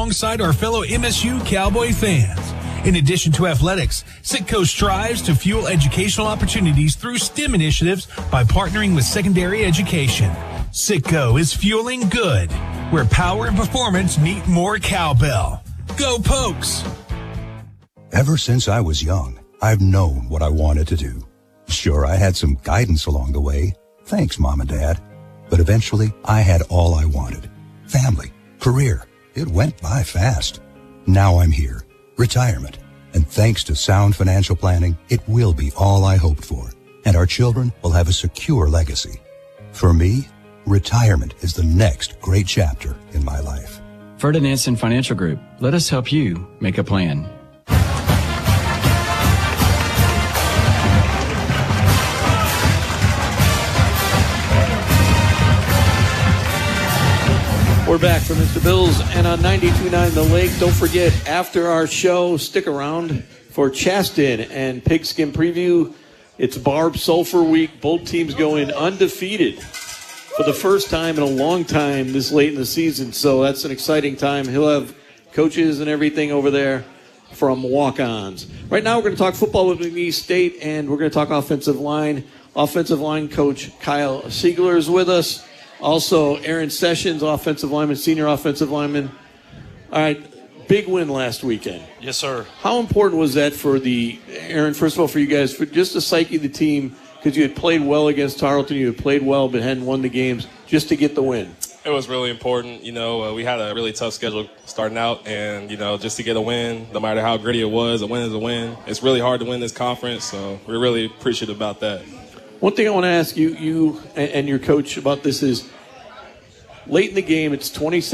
alongside our fellow MSU Cowboy fans. In addition to athletics, Citco strives to fuel educational opportunities through STEM initiatives by partnering with secondary education. Citco is fueling good, where power and performance meet more cowbell. Go Pokes! Ever since I was young, I've known what I wanted to do. Sure, I had some guidance along the way. Thanks, Mom and Dad. But eventually, I had all I wanted. Family, career. It went by fast. Now I'm here. Retirement. And thanks to sound financial planning, it will be all I hoped for. And our children will have a secure legacy. For me, retirement is the next great chapter in my life. Ferdinand Financial Group. Let us help you make a plan. We're back from Mr. Bills and on 92.9 The Lake. Don't forget, after our show, stick around for Chaston and Pigskin Preview. It's Barb Sulphur Week. Both teams going undefeated for the first time in a long time this late in the season. So that's an exciting time. He'll have coaches and everything over there from walk-ons. Right now we're going to talk football with McNeese State, and we're going to talk offensive line. Offensive line coach Kyle Siegler is with us. Also, Aaron Sessions, offensive lineman, senior offensive lineman. All right, big win last weekend. Yes, sir. How important was that for Aaron, first of all, for you guys, for just the psyche of the team, because you had played well against Tarleton, you had played well but hadn't won the games, just to get the win? It was really important. We had a really tough schedule starting out, and, just to get a win, no matter how gritty it was, a win is a win. It's really hard to win this conference, so we're really appreciative about that. One thing I want to ask you and your coach about this is, late in the game, it's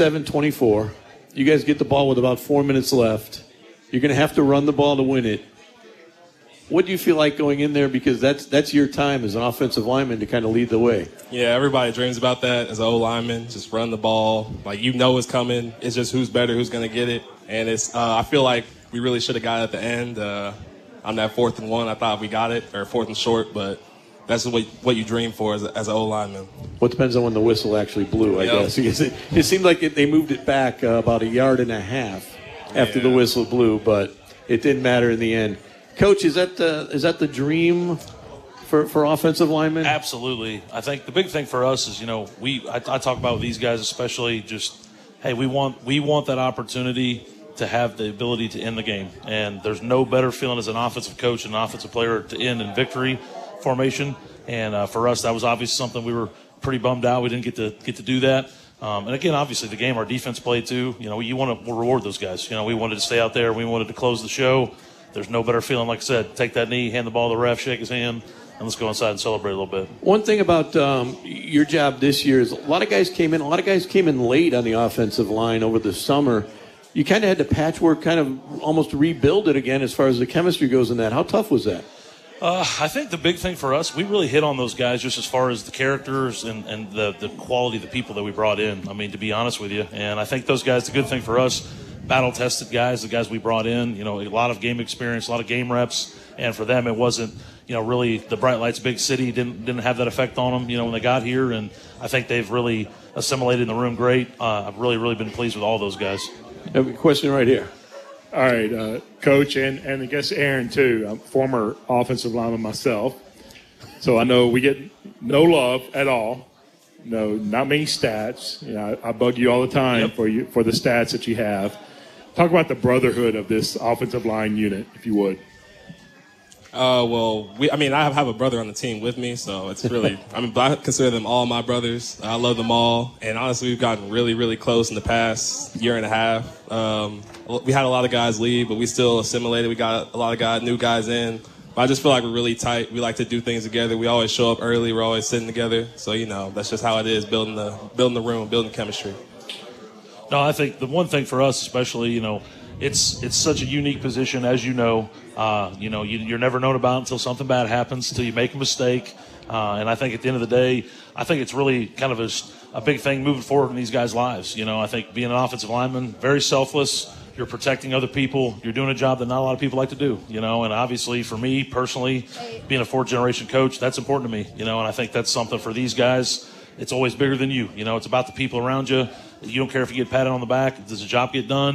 27-24. You guys get the ball with about 4 minutes left. You're going to have to run the ball to win it. What do you feel like going in there? Because that's your time as an offensive lineman to kind of lead the way. Yeah, everybody dreams about that as an O-lineman. Just run the ball. It's coming. It's just who's better, who's going to get it. And I feel like we really should have got it at the end. On that 4th and 1, I thought we got it, or 4th and short, but that's what you dream for as an O-lineman. Well, it depends on when the whistle actually blew, I guess. It seemed like they moved it back about 1.5 yards after the whistle blew, but it didn't matter in the end. Coach, is that the dream for offensive linemen? Absolutely. I think the big thing for us is, I talk about with these guys especially, just, hey, we want that opportunity to have the ability to end the game. And there's no better feeling as an offensive coach and an offensive player to end in victory formation. And for us, that was obviously something we were pretty bummed out. We didn't get to do that. And again, obviously the game, our defense played too. You want to reward those guys. We wanted to stay out there. We wanted to close the show. There's no better feeling, like I said, take that knee, hand the ball to the ref, shake his hand, and let's go inside and celebrate a little bit. One thing about your job this year is a lot of guys came in late on the offensive line over the summer. You kind of had to patchwork, kind of almost rebuild it again as far as the chemistry goes in that. How tough was that? I think the big thing for us, we really hit on those guys just as far as the characters and the quality of the people that we brought in. I mean, to be honest with you. And I think those guys, the good thing for us, battle-tested guys, the guys we brought in, a lot of game experience, a lot of game reps. And for them, it wasn't, really the bright lights, big city didn't have that effect on them, when they got here. And I think they've really assimilated in the room great. I've really, really been pleased with all those guys. I have a question right here. All right, Coach, and I guess Aaron, too. I'm a former offensive lineman myself, so I know we get no love at all. No, not many stats. I bug you all the time for the stats that you have. Talk about the brotherhood of this offensive line unit, if you would. I have a brother on the team with me, so it's really, I consider them all my brothers. I love them all, and honestly, we've gotten really, really close in the past year and a half. We had a lot of guys leave, but we still assimilated. We got a lot of new guys in. But I just feel like we're really tight. We like to do things together. We always show up early. We're always sitting together. So, that's just how it is, building the room, building chemistry. No, I think the one thing for us especially, it's such a unique position, as you know. You're never known about until something bad happens, until you make a mistake. And I think at the end of the day, I think it's really kind of a big thing moving forward in these guys' lives. I think being an offensive lineman, very selfless. You're protecting other people. You're doing a job that not a lot of people like to do, and obviously for me personally, being a 4th-generation coach, that's important to me, and I think that's something for these guys. It's always bigger than you. It's about the people around you. You don't care if you get patted on the back. Does the job get done?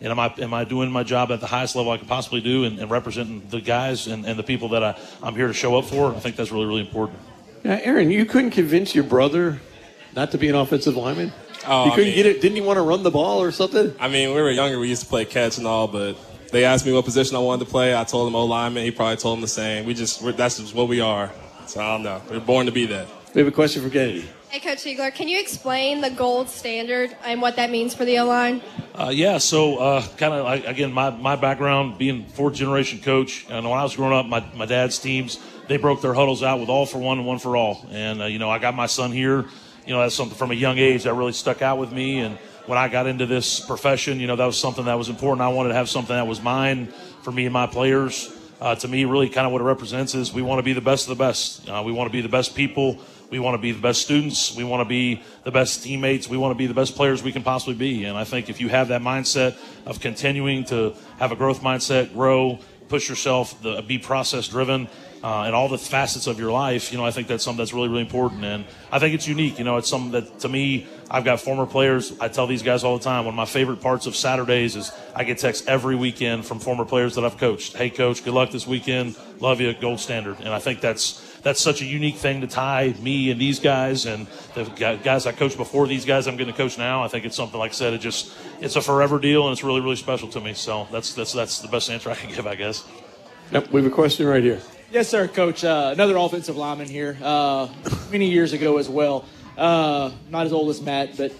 and am I doing my job at the highest level I could possibly do and representing the guys and the people that I'm here to show up for? I think that's really, really important. Yeah, Aaron, you couldn't convince your brother not to be an offensive lineman? Oh, you couldn't get it? Didn't he want to run the ball or something? I mean, when we were younger, we used to play catch and all, but they asked me what position I wanted to play. I told him O-lineman. He probably told him the same. That's just what we are. So I don't know. We're born to be that. We have a question for Kennedy. Hey, Coach Ziegler, can you explain the gold standard and what that means for the O-line? So kind of like, again, my background being fourth-generation coach, and when I was growing up, my dad's teams, they broke their huddles out with all for one and one for all. And, I got my son here. That's something from a young age that really stuck out with me. And when I got into this profession, that was something that was important. I wanted to have something that was mine for me and my players. To me, really kind of what it represents is we want to be the best of the best. We want to be the best people. We want to be the best students. We want to be the best teammates. We want to be the best players we can possibly be. And I think if you have that mindset of continuing to have a growth mindset, grow, push yourself, be process-driven, in all the facets of your life, I think that's something that's really, really important. And I think it's unique. It's something that, to me, I've got former players. I tell these guys all the time, one of my favorite parts of Saturdays is I get texts every weekend from former players that I've coached. Hey, Coach, good luck this weekend. Love you, gold standard. And I think that's such a unique thing to tie me and these guys and the guys I coached before these guys I'm going to coach now. I think it's something, like I said, it's a forever deal, and it's really, really special to me. So that's the best answer I can give, I guess. Yep, we have a question right here. Yes, sir, Coach. Another offensive lineman here. Many years ago as well. Not as old as Matt, but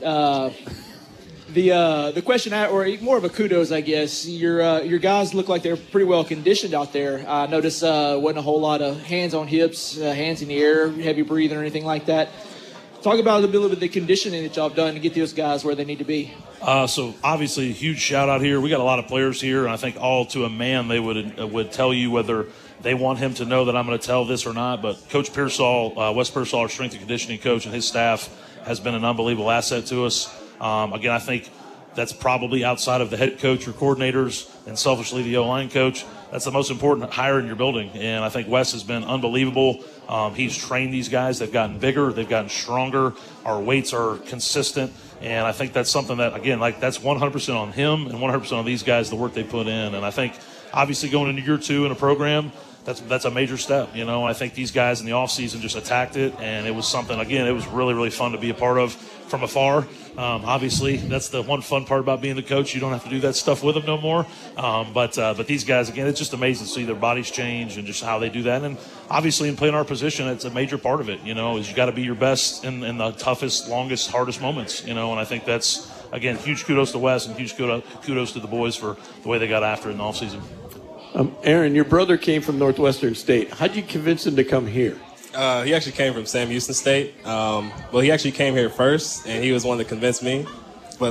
the question, or more of a kudos, I guess. Your guys look like they're pretty well conditioned out there. I noticed wasn't a whole lot of hands on hips, hands in the air, heavy breathing or anything like that. Talk about a little bit of the conditioning that y'all have done to get those guys where they need to be. So obviously, a huge shout out here. We got a lot of players here, and I think all to a man they would tell you whether they want him to know that I'm going to tell this or not. But Coach Pearsall, Wes Pearsall, our strength and conditioning coach, and his staff has been an unbelievable asset to us. Again, I think that's probably outside of the head coach or coordinators and selfishly the O-line coach. That's the most important hire in your building. And I think Wes has been unbelievable. He's trained these guys. They've gotten bigger. They've gotten stronger. Our weights are consistent. And I think that's something that, again, that's 100% on him and 100% on these guys, the work they put in. And I think, obviously, going into year 2 in a program, that's a major step. I think these guys in the offseason just attacked it, and it was something, again, it was really, really fun to be a part of from afar. Obviously, that's the one fun part about being the coach. You don't have to do that stuff with them no more. But these guys, again, it's just amazing to see their bodies change and just how they do that. And obviously, in playing our position, it's a major part of it, is you got to be your best in the toughest, longest, hardest moments, and I think that's, again, huge kudos to Wes and huge kudos to the boys for the way they got after it in the offseason. Aaron, your brother came from Northwestern State. How did you convince him to come here? He actually came from Sam Houston State. He actually came here first, and he was one that convinced me. But,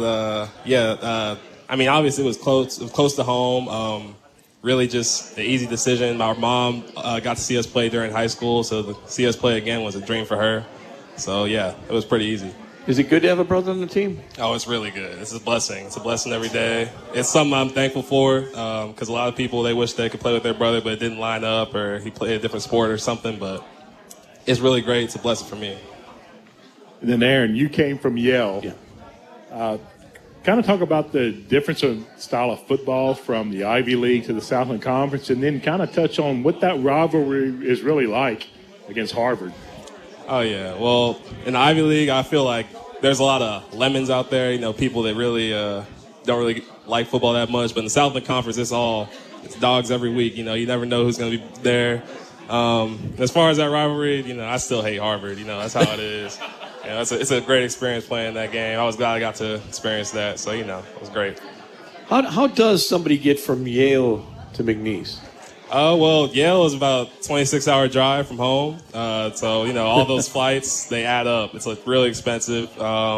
obviously it was close to home. Really just an easy decision. My mom got to see us play during high school, so to see us play again was a dream for her. So, yeah, it was pretty easy. Is it good to have a brother on the team? Oh, it's really good. It's a blessing. It's a blessing every day. It's something I'm thankful for because a lot of people, they wish they could play with their brother, but it didn't line up or he played a different sport or something. But it's really great. It's a blessing for me. And then, Aaron, you came from Yale. Yeah. Kind of talk about the difference in style of football from the Ivy League to the Southland Conference, and then kind of touch on what that rivalry is really like against Harvard. Oh, yeah. Well, in the Ivy League, I feel like there's a lot of lemons out there, people that really don't really like football that much. But in the Southland Conference, it's dogs every week. You never know who's going to be there. As far as that rivalry, I still hate Harvard. That's how it is. It's a great experience playing that game. I was glad I got to experience that. So, it was great. How does somebody get from Yale to McNeese? Yale is about a 26-hour drive from home. All those flights, they add up. It's really expensive.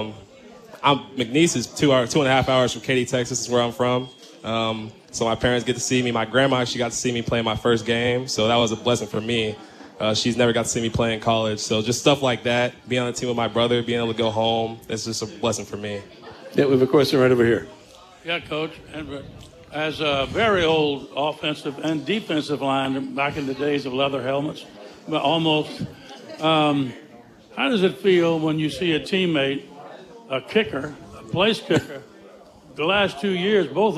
McNeese is 2.5 hours from Katy, Texas is where I'm from. So my parents get to see me. My grandma actually got to see me play my first game. So that was a blessing for me. She's never got to see me play in college. So just stuff like that, being on the team with my brother, being able to go home, it's just a blessing for me. Yeah, we have a question right over here. Yeah, Coach. As a very old offensive and defensive line back in the days of leather helmets, but almost, how does it feel when you see a teammate, a kicker, a place kicker, the last 2 years, both